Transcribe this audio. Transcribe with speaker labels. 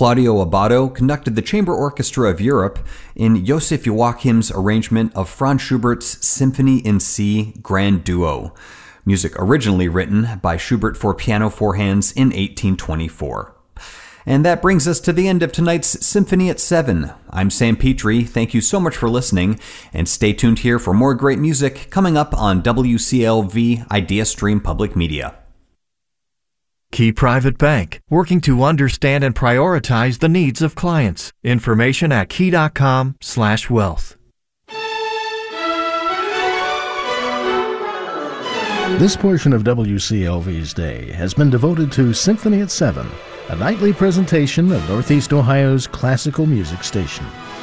Speaker 1: Claudio Abbado conducted the Chamber Orchestra of Europe in Joseph Joachim's arrangement of Franz Schubert's Symphony in C Grand Duo, music originally written by Schubert for piano four hands in 1824. And that brings us to the end of tonight's Symphony at 7. I'm Sam Petrie. Thank you so much for listening, and stay tuned here for more great music coming up on WCLV Idea Stream Public Media.
Speaker 2: Key Private Bank, working to understand and prioritize the needs of clients. Information at key.com/wealth.
Speaker 3: This portion of WCLV's day has been devoted to Symphony at 7, a nightly presentation of Northeast Ohio's classical music station.